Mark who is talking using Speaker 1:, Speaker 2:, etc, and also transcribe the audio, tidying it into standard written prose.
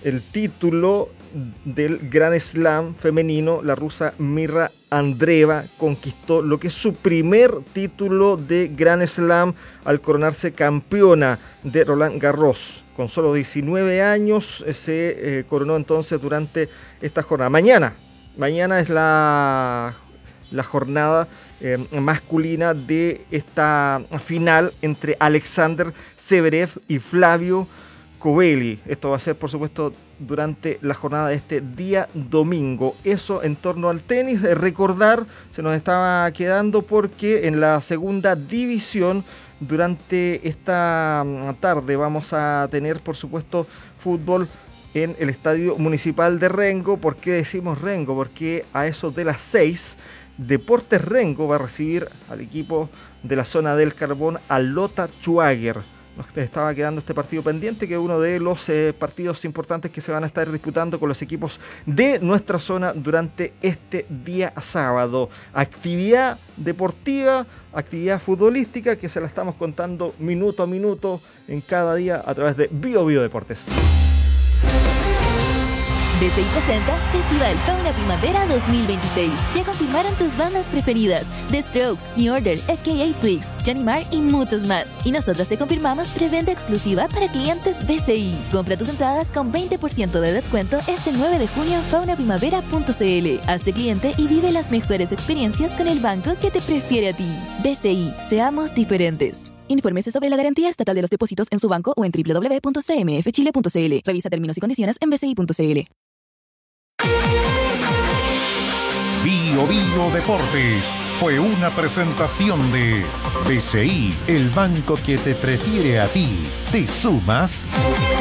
Speaker 1: el título del Grand Slam femenino. La rusa Mirra Andreeva conquistó lo que es su primer título de Grand Slam al coronarse campeona de Roland Garros. Con solo 19 años se coronó entonces durante esta jornada. Mañana es la jornada masculina de esta final entre Alexander Zverev y Flavio Covelli. Esto va a ser, por supuesto, durante la jornada de este día domingo. Eso en torno al tenis. Recordar, se nos estaba quedando porque en la segunda división durante esta tarde vamos a tener, por supuesto, fútbol en el Estadio Municipal de Rengo. ¿Por qué decimos Rengo? Porque a eso de las 6, Deportes Rengo va a recibir al equipo de la zona del Carbón, a Lota Schwager. Nos estaba quedando este partido pendiente, que es uno de los partidos importantes que se van a estar disputando con los equipos de nuestra zona durante este día sábado. Actividad deportiva, actividad futbolística, que se la estamos contando minuto a minuto en cada día a través de Bio Deportes.
Speaker 2: BCI presenta Festival Fauna Primavera 2026. Ya confirmaron tus bandas preferidas: The Strokes, New Order, FKA Twigs, Johnny Marr y muchos más. Y nosotros te confirmamos preventa exclusiva para clientes BCI. Compra tus entradas con 20% de descuento este 9 de junio en faunaprimavera.cl. Hazte cliente y vive las mejores experiencias con el banco que te prefiere a ti. BCI, seamos diferentes. Infórmese sobre la garantía estatal de los depósitos en su banco o en www.cmfchile.cl. Revisa términos y condiciones en bci.cl.
Speaker 3: Bio Deportes fue una presentación de BCI, el banco que te prefiere a ti. ¿Te sumas?